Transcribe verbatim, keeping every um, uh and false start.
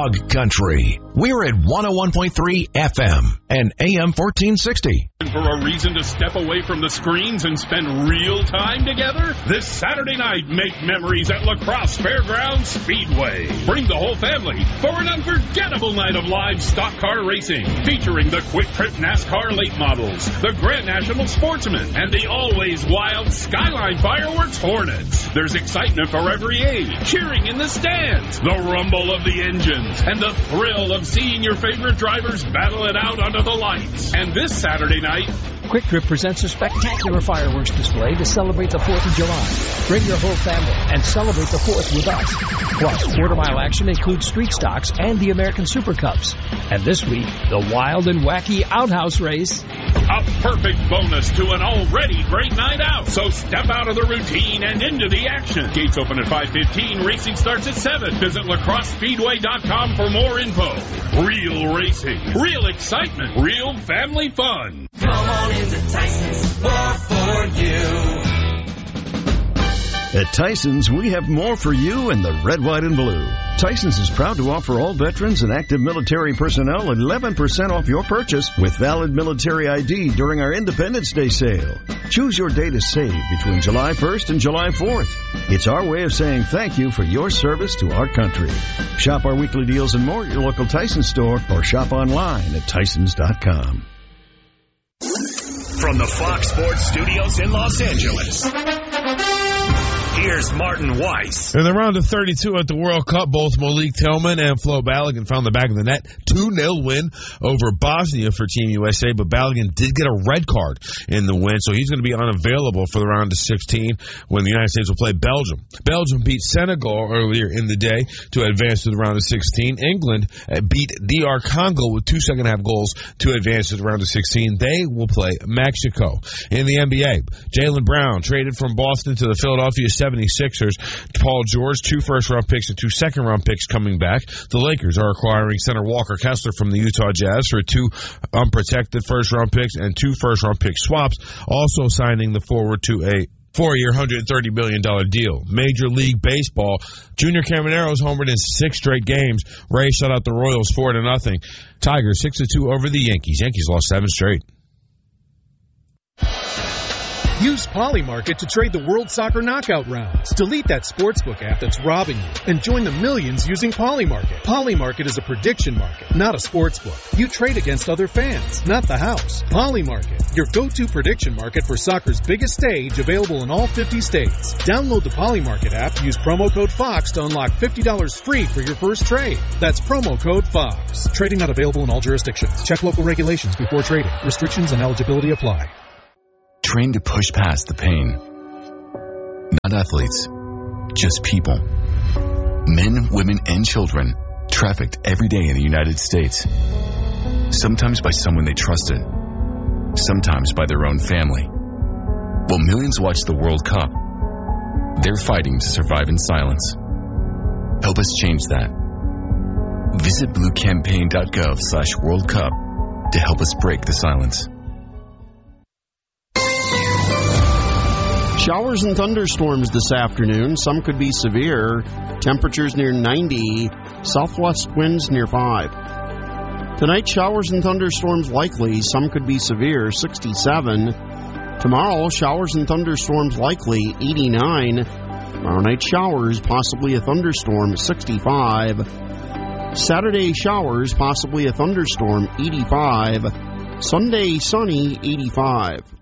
Hog Country. We're at one oh one point three F M and A M fourteen sixty. For a reason to step away from the screens and spend real time together? This Saturday night, make memories at La Crosse Fairgrounds Speedway. Bring the whole family for an unforgettable night of live stock car racing, featuring the Quick Trip NASCAR late models, the Grand National Sportsman, and the always wild Skyline Fireworks Hornets. There's excitement for every age, cheering in the stands, the rumble of the engines, and the thrill of seeing your favorite drivers battle it out under the lights. And this Saturday night, Quick Trip presents a spectacular fireworks display to celebrate the fourth of July. Bring your whole family and celebrate the fourth with us. Plus, quarter mile action includes street stocks and the American Super Cups. And this week, the wild and wacky outhouse race. A perfect bonus to an already great night out. So step out of the routine and into the action. Gates open at five fifteen. Racing starts at seven. Visit la crosse speedway dot com for more info. Real racing, real excitement, real family fun. Come on into Tyson's, more for you. At Tyson's, we have more for you in the red, white, and blue. Tyson's is proud to offer all veterans and active military personnel eleven percent off your purchase with valid military I D during our Independence Day sale. Choose your day to save between July first and July fourth. It's our way of saying thank you for your service to our country. Shop our weekly deals and more at your local Tyson's store or shop online at tysons dot com. From the Fox Sports Studios in Los Angeles, here's Martin Weiss. In the round of thirty-two at the World Cup, both Malik Tillman and Flo Balogun found the back of the net. two nil win over Bosnia for Team U S A, but Balogun did get a red card in the win, so he's going to be unavailable for the round of sixteen when the United States will play Belgium. Belgium beat Senegal earlier in the day to advance to the round of sixteen. England beat D R Congo with two second-half goals to advance to the round of sixteen. They will play Mexico. In the N B A, Jaylen Brown traded from Boston to the Philadelphia seventy-sixers. Paul George, two first-round picks and two second-round picks coming back. The Lakers are acquiring center Walker Kessler from the Utah Jazz for two unprotected first-round picks and two first-round pick swaps, also signing the forward to a four-year, one hundred thirty million dollars deal. Major League Baseball, Junior Camaro's homered in six straight games. Rays shut out the Royals four to nothing. Tigers six to two over the Yankees. Yankees lost seven straight. Use Polymarket to trade the World Soccer Knockout rounds. Delete that sportsbook app that's robbing you and join the millions using Polymarket. Polymarket is a prediction market, not a sportsbook. You trade against other fans, not the house. Polymarket, your go-to prediction market for soccer's biggest stage, available in all fifty states. Download the Polymarket app, use promo code FOX to unlock fifty dollars free for your first trade. That's promo code FOX. Trading not available in all jurisdictions. Check local regulations before trading. Restrictions and eligibility apply. Trained to push past the pain. Not athletes, just people. Men, women, and children trafficked every day in the United States. Sometimes by someone they trusted. Sometimes by their own family. While millions watch the World Cup, they're fighting to survive in silence. Help us change that. Visit bluecampaign.gov slash World Cup to help us break the silence. Showers and thunderstorms this afternoon. Some could be severe. Temperatures near ninety. Southwest winds near five. Tonight, showers and thunderstorms likely. Some could be severe. sixty-seven. Tomorrow, showers and thunderstorms likely. eighty-nine. Tomorrow night, showers, possibly a thunderstorm. sixty-five. Saturday, showers, possibly a thunderstorm. eighty-five. Sunday, sunny. eighty-five.